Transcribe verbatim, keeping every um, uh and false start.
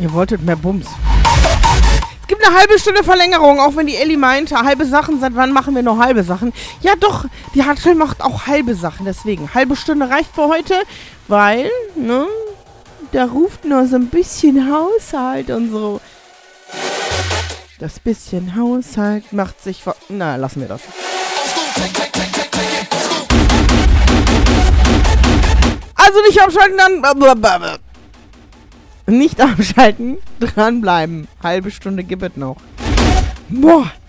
Ihr wolltet mehr Bums. Es gibt eine halbe Stunde Verlängerung, auch wenn die Elli meinte, halbe Sachen, seit wann machen wir noch halbe Sachen? Ja doch, die Hatschel macht auch halbe Sachen, deswegen. Halbe Stunde reicht für heute, weil, ne, da ruft nur so ein bisschen Haushalt und so. Das bisschen Haushalt macht sich ver... Na, lassen wir das. Also nicht abschalten, dann... Nicht abschalten, dranbleiben. Halbe Stunde gibt es noch. Boah.